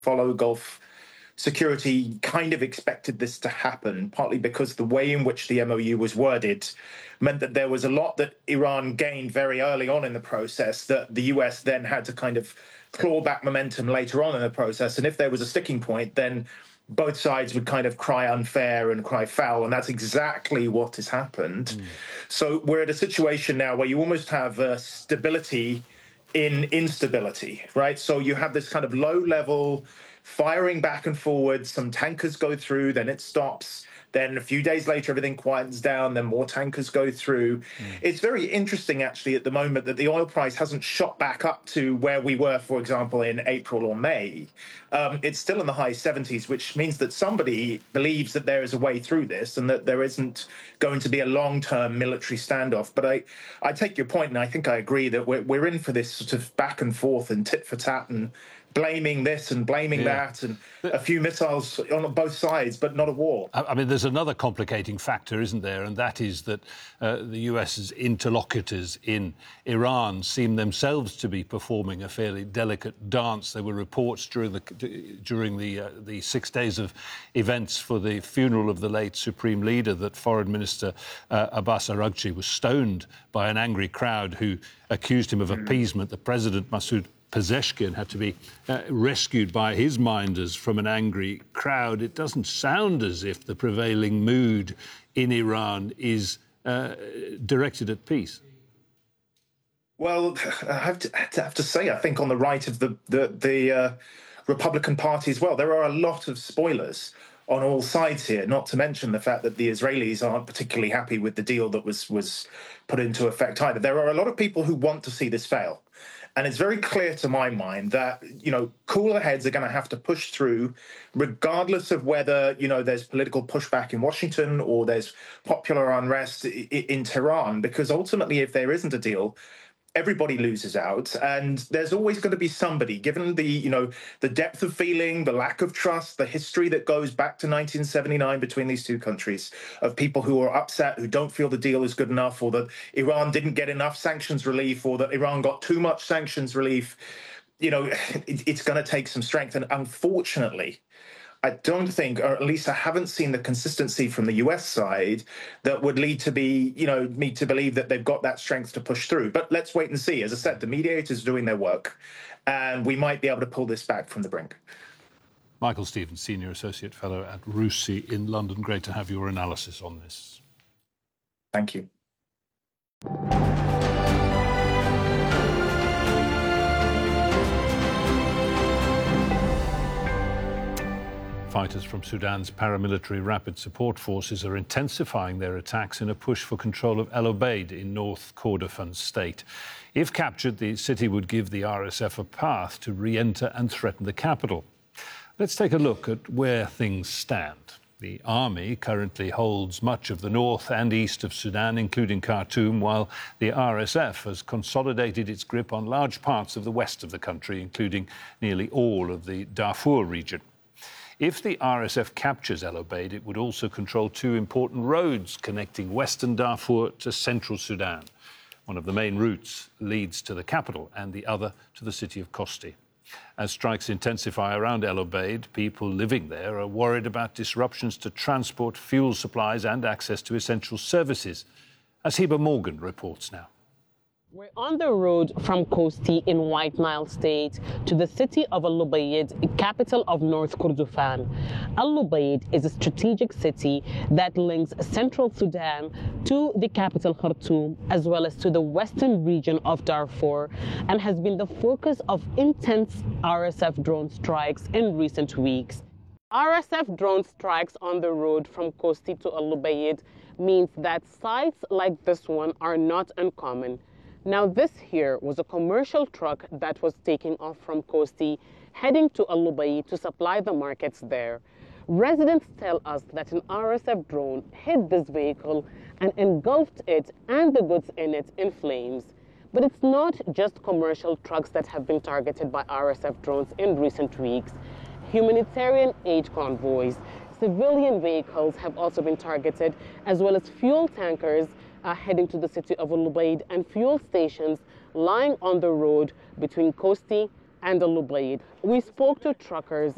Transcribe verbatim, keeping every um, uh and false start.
follow Gulf security kind of expected this to happen, partly because the way in which the M O U was worded meant that there was a lot that Iran gained very early on in the process that the U S then had to kind of claw back momentum later on in the process. And if there was a sticking point, then both sides would kind of cry unfair and cry foul, and that's exactly what has happened. Mm. So we're at a situation now where you almost have uh, stability in instability, right? So you have this kind of low-level firing back and forward. Some tankers go through, then it stops. Then a few days later, everything quietens down. Then more tankers go through. Mm. It's very interesting, actually, at the moment that the oil price hasn't shot back up to where we were, for example, in April or May. Um, it's still in the high seventies, which means that somebody believes that there is a way through this and that there isn't going to be a long-term military standoff. But I, I take your point, and I think I agree that we're, we're in for this sort of back and forth and tit for tat and blaming this and blaming yeah. that, and a few missiles on both sides, but not a war. I mean, there's another complicating factor, isn't there? And that is that uh, the U S's interlocutors in Iran seem themselves to be performing a fairly delicate dance. There were reports during the during the uh, the six days of events for the funeral of the late Supreme Leader that Foreign Minister uh, Abbas Araghchi was stoned by an angry crowd who accused him of mm. appeasement. The President, Masoud Pezeshkian, had to be uh, rescued by his minders from an angry crowd. It doesn't sound as if the prevailing mood in Iran is uh, directed at peace. Well, I have to, I have to say, I think on the right of the, the, the uh, Republican Party as well, there are a lot of spoilers on all sides here, not to mention the fact that the Israelis aren't particularly happy with the deal that was, was put into effect either. There are a lot of people who want to see this fail. And it's very clear to my mind that, you know, cooler heads are going to have to push through, regardless of whether, you know, there's political pushback in Washington or there's popular unrest in Tehran, because ultimately, if there isn't a deal, everybody loses out. And there's always going to be somebody, given the, you know, the depth of feeling, the lack of trust, the history that goes back to nineteen seventy-nine between these two countries, of people who are upset, who don't feel the deal is good enough, or that Iran didn't get enough sanctions relief, or that Iran got too much sanctions relief. You know, it, it's going to take some strength. And unfortunately, I don't think, or at least I haven't seen the consistency from the U S side that would lead to be, you know, me to believe that they've got that strength to push through. But let's wait and see. As I said, the mediators are doing their work, and we might be able to pull this back from the brink. Michael Stevens, Senior Associate Fellow at RUSI in London. Great to have your analysis on this. Thank you. Fighters from Sudan's paramilitary Rapid Support Forces are intensifying their attacks in a push for control of El Obeid in North Kordofan state. If captured, the city would give the R S F a path to re-enter and threaten the capital. Let's take a look at where things stand. The army currently holds much of the north and east of Sudan, including Khartoum, while the R S F has consolidated its grip on large parts of the west of the country, including nearly all of the Darfur region. If the R S F captures El Obeid, it would also control two important roads connecting western Darfur to central Sudan. One of the main routes leads to the capital and the other to the city of Kosti. As strikes intensify around El Obeid, people living there are worried about disruptions to transport, fuel supplies and access to essential services. As Heba Morgan reports now. We're on the road from Kosti in White Nile State to the city of El Obeid, capital of North Kordofan. El Obeid is a strategic city that links central Sudan to the capital Khartoum, as well as to the western region of Darfur, and has been the focus of intense R S F drone strikes in recent weeks. R S F drone strikes on the road from Kosti to El Obeid means that sites like this one are not uncommon. Now, this here was a commercial truck that was taking off from Kosti, heading to El Obeid to supply the markets there. Residents tell us that an R S F drone hit this vehicle and engulfed it and the goods in it in flames. But it's not just commercial trucks that have been targeted by R S F drones in recent weeks. Humanitarian aid convoys, civilian vehicles have also been targeted, as well as fuel tankers Uh, heading to the city of El Obeid and fuel stations lying on the road between Kosti and El Obeid. We spoke to truckers